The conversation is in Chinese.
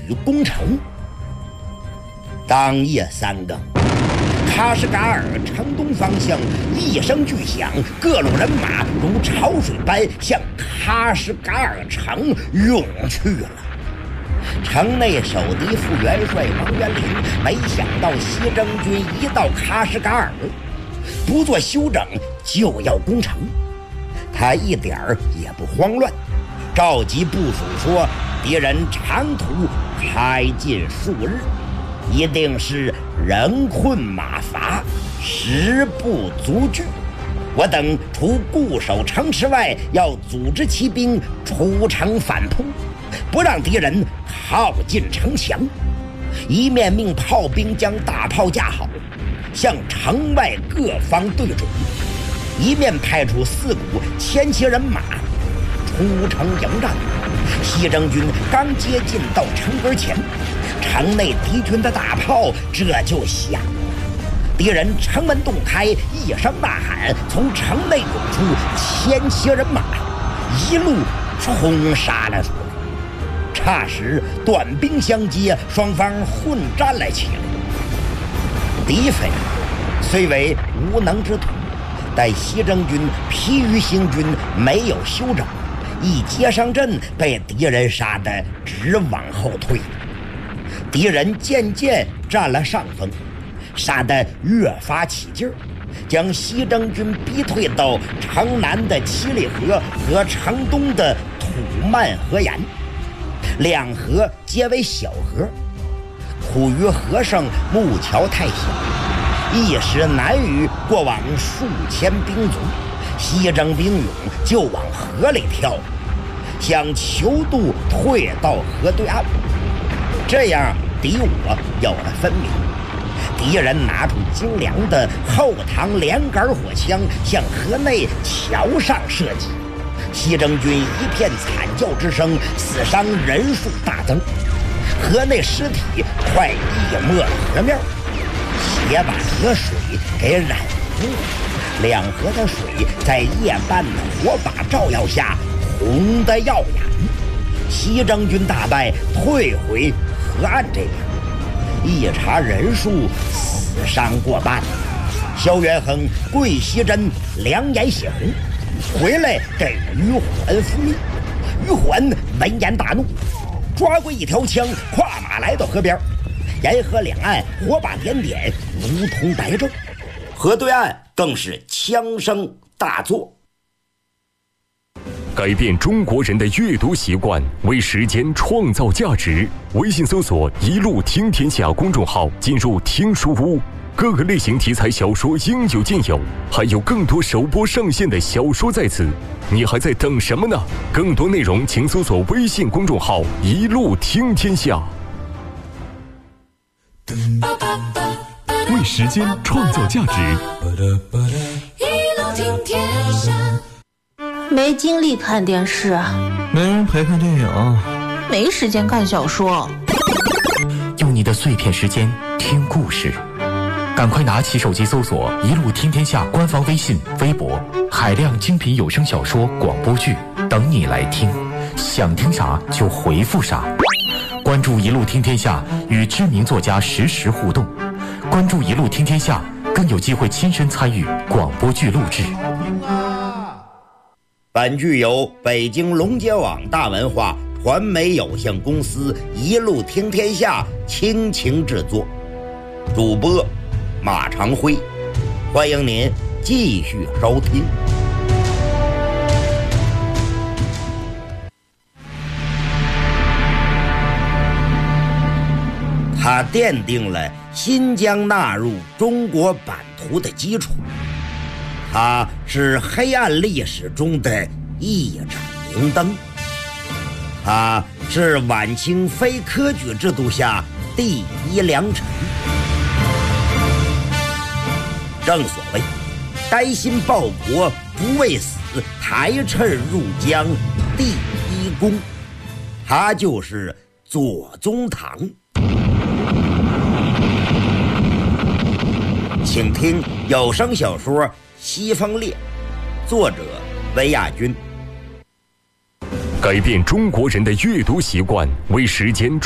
攻城。当夜3更，喀什噶尔城东方向一声巨响，各路人马如潮水般向喀什噶尔城涌去了。城内守敌副元帅王元林没想到西征军一到喀什噶尔，不做休整就要攻城，他一点儿也不慌乱，召集部属说：敌人长途开进数日，一定是人困马乏，食不足惧。我等除固守城池外，要组织骑兵出城反扑，不让敌人靠近城墙。一面命炮兵将大炮架好，向城外各方对准，一面派出4股千骑人马出城迎战。西征军刚接近到城根前，城内敌军的大炮这就响了。敌人城门洞开，一声呐喊，从城内涌出千骑人马，一路冲杀了出来。霎时短兵相接，双方混战了起来。敌匪虽为无能之徒，但西征军疲于行军，没有休整，一接上阵被敌人杀得直往后退。敌人渐渐占了上风，杀得越发起劲儿，将西征军逼退到城南的七里河和城东的土曼河沿，两河皆为小河，苦于河上木桥太小，一时难于过往数千兵卒，西征兵勇就往河里跳，想求渡退到河对岸。这样敌我有了分明。敌人拿出精良的后膛连杆火枪向河内桥上射击，西征军一片惨叫之声，死伤人数大增，河内尸体快淹没了河面，且把河水给染红了。两河的水在夜半的火把照耀下红得耀眼。西征军大败，退回河岸这边，一查人数，死伤过半。萧元亨、桂熙珍两眼血红，回来给于虎恩复命。于虎恩闻言大怒，抓过一条枪，跨马来到河边，沿河两岸火把点点，如同白昼。河对岸更是枪声大作。 改变中国人的阅读习惯，为时间创造价值。微信搜索“一路听天下”公众号，进入听书屋，各个类型题材小说应有尽有，还有更多首播上线的小说在此，你还在等什么呢？更多内容请搜索微信公众号“一路听天下”。为时间创造价值， 一路听天下。 没精力看电视， 没人陪看电影， 没时间看小说。 用你的碎片时间听故事，赶快拿起手机搜索“一路听天下”官方微信、微博，海量精品有声小说、广播剧等你来听，想听啥就回复啥。关注“一路听天下”，与知名作家实时互动。关注“一路听天下”，更有机会亲身参与广播剧录制。 本剧由北京龙街网大文化传媒有限公司一路听天下倾情制作，主播马长辉，欢迎您继续收听。它奠定了新疆纳入中国版图的基础，它是黑暗历史中的一盏明灯，它是晚清非科举制度下第一良臣。正所谓担心报国不畏死，抬谶入江第一功，他就是左宗棠。请听有声小说《西风烈》，作者温亚军。 改变中国人的阅读习惯，为时间